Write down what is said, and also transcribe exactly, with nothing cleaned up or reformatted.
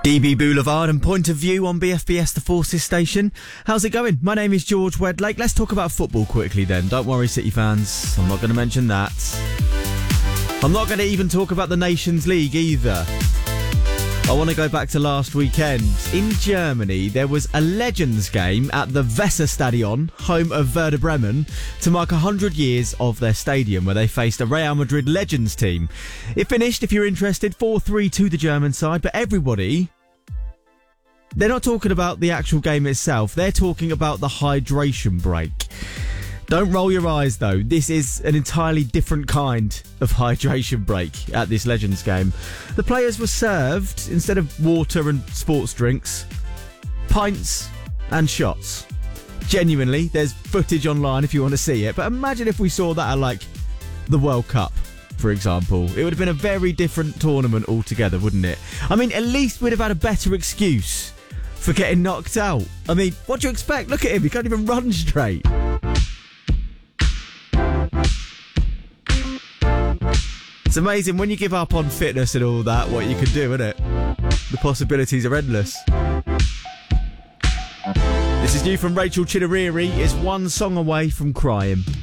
D B Boulevard and Point of View on B F B S The Forces station. How's it going? My name is George Wedlake. Let's talk about football quickly then. Don't worry, City fans. I'm not going to mention that. I'm not going to even talk about the Nations League either. I want to go back to last weekend. In Germany, there was a Legends game at the Weserstadion, home of Werder Bremen, to mark one hundred years of their stadium, where they faced a Real Madrid Legends team. It finished, if you're interested, four three to the German side, but everybody... They're not talking about the actual game itself. They're talking about the hydration break. Don't roll your eyes, though. This is an entirely different kind of hydration break at this Legends game. The players were served, instead of water and sports drinks, pints and shots. Genuinely, there's footage online if you want to see it. But imagine if we saw that at, like, the World Cup, for example. It would have been a very different tournament altogether, wouldn't it? I mean, at least we'd have had a better excuse for getting knocked out. I mean, what do you expect? Look at him. He can't even run straight. It's amazing when you give up on fitness and all that, what you can do, isn't it? The possibilities are endless. This is new from Rachel Chidoriri. It's One Song Away from Crying.